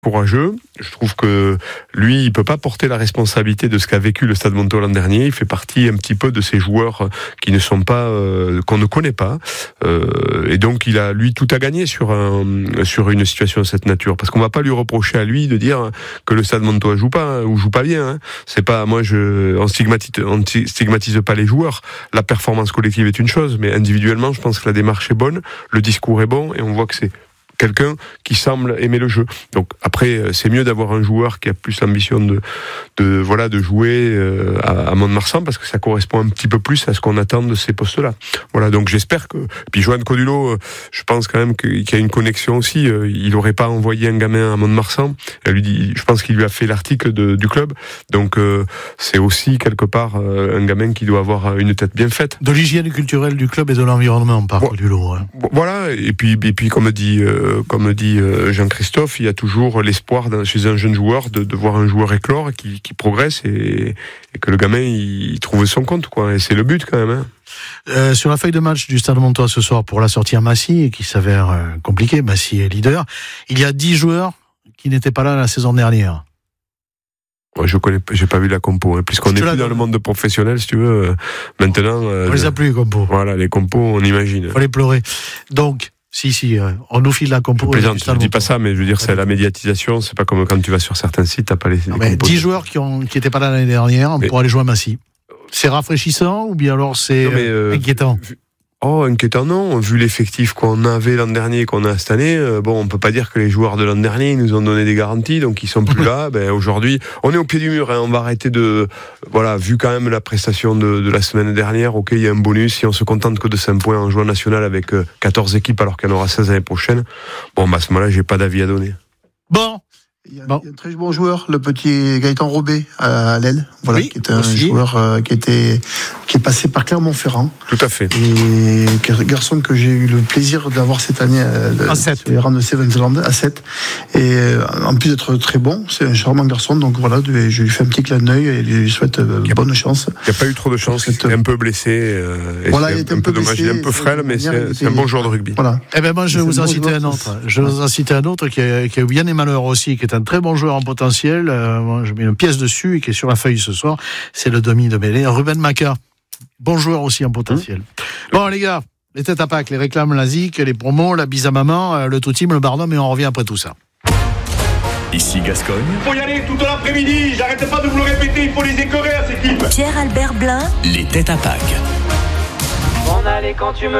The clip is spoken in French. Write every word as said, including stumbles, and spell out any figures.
courageux. Je trouve que lui, il peut pas porter la responsabilité de ce qu'a vécu le Stade Montois l'an dernier. Il fait partie un petit peu de ces joueurs qui ne sont pas, euh, qu'on ne connaît pas. Euh, et donc, il a, lui, tout à gagner sur un, sur une situation de cette nature. Parce qu'on va pas lui reprocher à lui de dire que le Stade Montois joue pas, ou joue pas bien, hein. C'est pas, moi, je, on stigmatise, on stigmatise pas les joueurs. La performance collective est une chose, mais individuellement, je pense que la démarche est bonne, le discours est bon, et on voit que c'est quelqu'un qui semble aimer le jeu. Donc après, c'est mieux d'avoir un joueur qui a plus l'ambition de, de voilà, de jouer euh, à, à Mont-de-Marsan, parce que ça correspond un petit peu plus à ce qu'on attend de ces postes-là. Voilà, donc j'espère que. Puis Johan Codulot, je pense quand même qu'il y a une connexion aussi. Il n'aurait pas envoyé un gamin à Mont-de-Marsan. Elle lui dit, je pense qu'il lui a fait l'article de, du club. Donc euh, c'est aussi quelque part euh, un gamin qui doit avoir une tête bien faite. De l'hygiène culturelle du club et de l'environnement, par bon, Codulot. Hein. Voilà, et puis, et puis comme dit. Euh, Comme dit Jean-Christophe, il y a toujours l'espoir chez un jeune joueur de, de voir un joueur éclore qui, qui progresse et, et que le gamin il trouve son compte, quoi. Et c'est le but quand même. Hein. Euh, sur la feuille de match du Stade Montois ce soir pour la sortie à Massy, et qui s'avère euh, compliquée, Massy est leader, il y a dix joueurs qui n'étaient pas là la saison dernière. Ouais, je connais, j'ai pas vu la compo, hein. Puisqu'on est plus dans le monde professionnel, si tu veux. Euh, maintenant, euh, on les a plus les compos. Voilà, les compos, on imagine. Faut les pleurer. Donc. Si, si, euh, on nous file la compo. Je plaisante, je dis pas ça, mais je veux dire, c'est la médiatisation, c'est pas comme quand tu vas sur certains sites, t'as pas les, les compos. dix joueurs qui ont, qui étaient pas là l'année dernière, mais, pour aller jouer à Massy. C'est rafraîchissant, ou bien alors c'est non, mais, euh, inquiétant? Oh, inquiétant, non. Vu l'effectif qu'on avait l'an dernier, qu'on a cette année, euh, bon, on peut pas dire que les joueurs de l'an dernier, ils nous ont donné des garanties, donc ils sont plus là. Ben, aujourd'hui, on est au pied du mur, hein. On va arrêter de, voilà, vu quand même la prestation de, de la semaine dernière, ok, il y a un bonus, si on se contente que de cinq points en jouant national avec euh, quatorze équipes alors qu'il y en aura seize l'année prochaine, bon, bah, à ce moment-là, j'ai pas d'avis à donner. Bon. Il y, a, bon. il y a un très bon joueur, le petit Gaëtan Robé à l'aile, voilà, oui, qui est un aussi. joueur euh, qui était qui est passé par Clermont-Ferrand. Tout à fait. Et un garçon que j'ai eu le plaisir d'avoir cette année euh, à sept. Les rangs de Sevensland à sept. Et euh, en plus d'être très bon, c'est un charmant garçon. Donc voilà, je lui fais un petit clin d'œil et je lui souhaite euh, a, bonne chance. Il n'y a pas eu trop de chance. Il était un peu blessé. Euh, et voilà, il était un, un peu dommage. Blessé, il est un peu frêle, mais c'est, c'est, c'est un bon joueur de rugby. Voilà. Eh ben moi, je vais vous en citer un autre. Je vais vous en citer un autre qui a, qui a eu bien des malheurs aussi, qui est un très bon joueur en potentiel. Euh, moi, je mets une pièce dessus et qui est sur la feuille ce soir. C'est le demi de mêlée, Ruben Maca. Bon joueur aussi en potentiel. Mmh. Bon, les gars, les têtes à Pâques, les réclames, la zik, les promos, la bise à maman, le tout team, le barnum, et on revient après tout ça. Ici Gascogne. Il faut y aller tout l'après-midi. J'arrête pas de vous le répéter. Il faut les écœurer à cette équipe. Pierre-Albert Blin. Les têtes à Pâques. On allait quand tu me